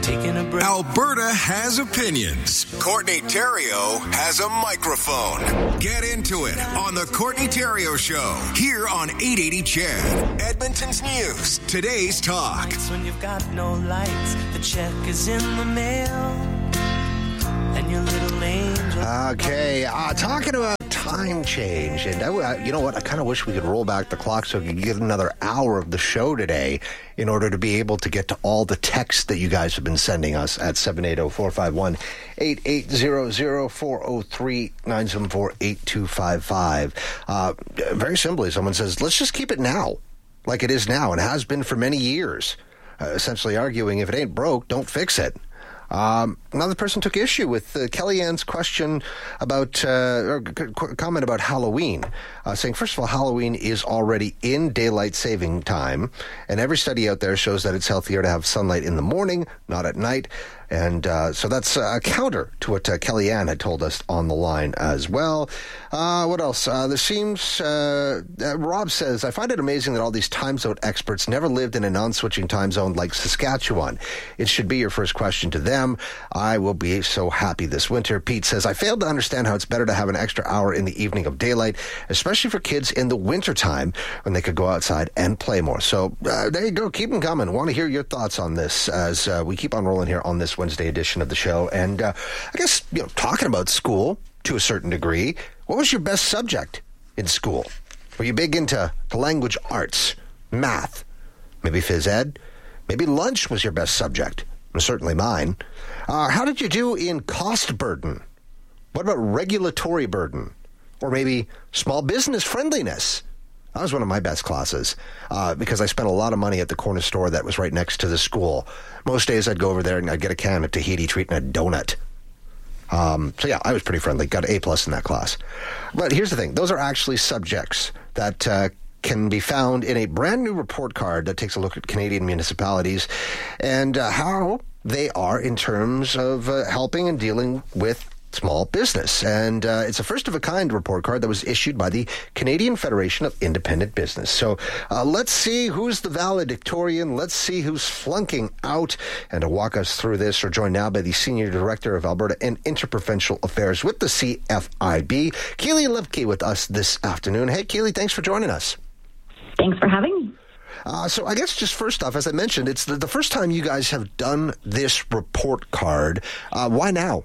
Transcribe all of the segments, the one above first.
Taking a break. Alberta has opinions. Courtney Theriault has a microphone. Get into it on the Courtney Theriault Show here on 880 CHED, Edmonton's News. Today's talk. When you've got no lights, the check is in the mail, and your little angel. Okay, talking about time change, and you know what? I kind of wish we could roll back the clock so we could get another hour of the show today in order to be able to get to all the texts that you guys have been sending us at 780-451-8800-403-974-8255. Very simply, someone says, let's just keep it now, like it is now and has been for many years, essentially arguing if it ain't broke, don't fix it. Another person took issue with Kellyanne's question about, or comment about Halloween, saying, first of all, Halloween is already in daylight saving time, and every study out there shows that it's healthier to have sunlight in the morning, not at night. And so that's a counter to what Kellyanne had told us on the line as well. What else? There seems, Rob says, I find it amazing that all these time zone experts never lived in a non-switching time zone like Saskatchewan. It should be your first question to them. I will be so happy this winter. Pete says, I failed to understand how it's better to have an extra hour in the evening of daylight, especially for kids in the wintertime when they could go outside and play more. So there you go. Keep them coming. Want to hear your thoughts on this as we keep on rolling here on this Wednesday edition of the show. And I guess, talking about school to a certain degree, what was your best subject in school? Were you big into the language arts, math, maybe phys ed? Maybe lunch was your best subject. Certainly mine. How did you do in cost burden? What about regulatory burden? Or maybe small business friendliness? That was one of my best classes because I spent a lot of money at the corner store that was right next to the school. Most days I'd go over there and I'd get a can of Tahiti treat and a donut. So yeah, I was pretty friendly. Got an A+ in that class. But here's the thing. Those are actually subjects that can be found in a brand new report card that takes a look at Canadian municipalities and how they are in terms of helping and dealing with small business. And it's a first-of-a-kind report card that was issued by the Canadian Federation of Independent Business. So let's see who's the valedictorian. Let's see who's flunking out. And to walk us through this, we're joined now by the Senior Director of Alberta and Interprovincial Affairs with the CFIB, Keely Levke, with us this afternoon. Hey, Keely, thanks for joining us. Thanks for having me. So I guess just first off, as I mentioned, it's the first time you guys have done this report card. Why now?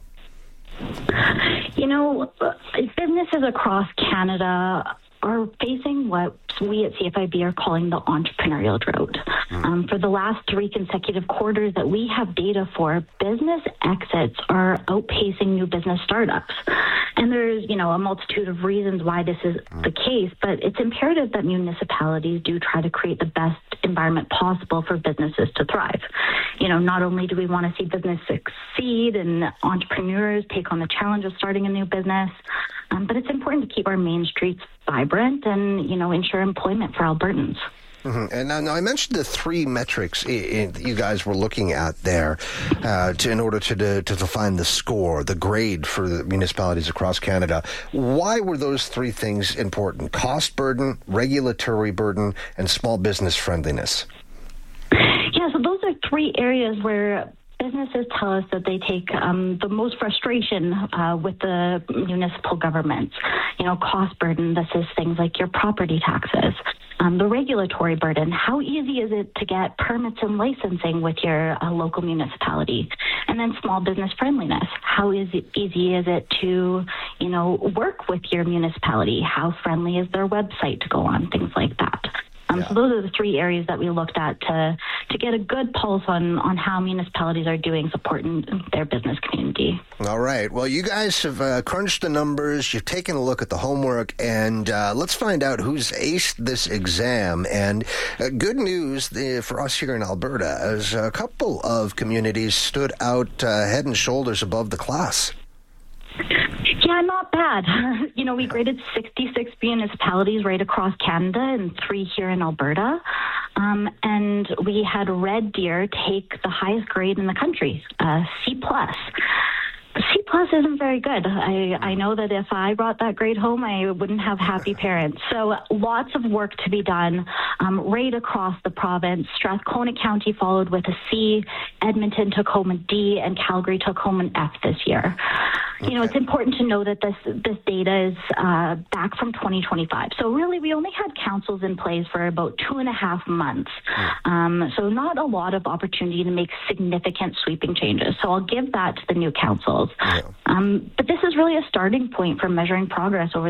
Businesses across Canada are facing what we at CFIB are calling the entrepreneurial drought. For the last 3 consecutive quarters that we have data for, business exits are outpacing new business startups. And there's, a multitude of reasons why this is the case, but it's imperative that municipalities do try to create the best environment possible for businesses to thrive. Not only do we want to see business succeed and entrepreneurs take on the challenge of starting a new business, but it's important to keep our main streets vibrant and, ensure employment for Albertans. Mm-hmm. And now I mentioned the 3 metrics you guys were looking at there in order to define the score, the grade for the municipalities across Canada. Why were those 3 things important? Cost burden, regulatory burden, and small business friendliness. Yeah, so those are 3 areas where businesses tell us that they take the most frustration with the municipal governments. Cost burden, this is things like your property taxes. The regulatory burden, how easy is it to get permits and licensing with your local municipality? And then small business friendliness, how easy is it to, work with your municipality? How friendly is their website to go on? Things like that. So those are the 3 areas that we looked at to get a good pulse on how municipalities are doing supporting their business community. All right. Well, you guys have crunched the numbers. You've taken a look at the homework, and let's find out who's aced this exam. And good news for us here in Alberta, as a couple of communities stood out head and shoulders above the class. Yeah, not bad. We graded 66 municipalities right across Canada and 3 here in Alberta. And we had Red Deer take the highest grade in the country, C+. C+ A+ isn't very good. I know that if I brought that grade home, I wouldn't have happy parents. So lots of work to be done right across the province. Strathcona County followed with a C, Edmonton took home a D, and Calgary took home an F this year. Okay. You know, it's important to know that this data is back from 2025. So really, we only had councils in place for about 2.5 months. So not a lot of opportunity to make significant sweeping changes. So I'll give that to the new councils. Yeah. But this is really a starting point for measuring progress over